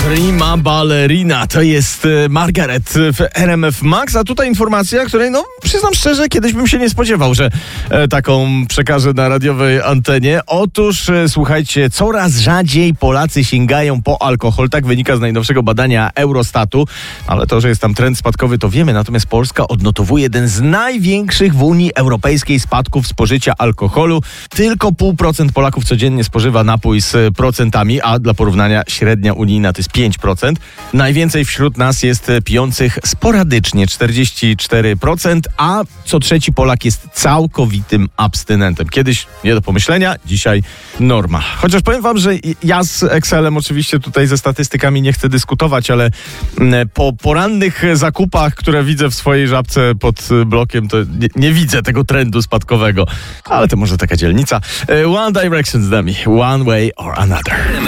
Prima Ballerina, to jest Margaret w RMF Max, a tutaj informacja, której, przyznam szczerze, kiedyś bym się nie spodziewał, że taką przekażę na radiowej antenie. Otóż, słuchajcie, coraz rzadziej Polacy sięgają po alkohol, tak wynika z najnowszego badania Eurostatu, ale to, że jest tam trend spadkowy, to wiemy, natomiast Polska odnotowuje jeden z największych w Unii Europejskiej spadków spożycia alkoholu. Tylko 0,5% Polaków codziennie spożywa napój z procentami, a dla porównania średnia unijna to jest 5%. Najwięcej wśród nas jest pijących sporadycznie, 44%, a co trzeci Polak jest całkowitym abstynentem. Kiedyś nie do pomyślenia, dzisiaj norma. Chociaż powiem wam, że ja z Excelem oczywiście tutaj ze statystykami nie chcę dyskutować, ale po porannych zakupach, które widzę w swojej żabce pod blokiem, to nie widzę tego trendu spadkowego. Ale to może taka dzielnica. One Direction z nami. One Way or Another.